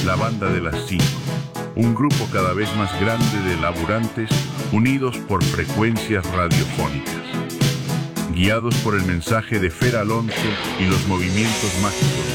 la banda de las 5, un grupo cada vez más grande de laburantes unidos por frecuencias radiofónicas. Guiados por el mensaje de Fer Alonso y los movimientos mágicos